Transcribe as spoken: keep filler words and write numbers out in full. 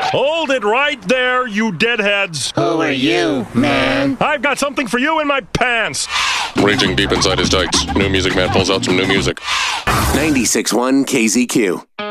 Hold it right there, you deadheads. Who are you, man? I've got something for you in my pants. Raging deep inside his tights, New Music Man pulls out some new music. ninety-six point one K Z Q.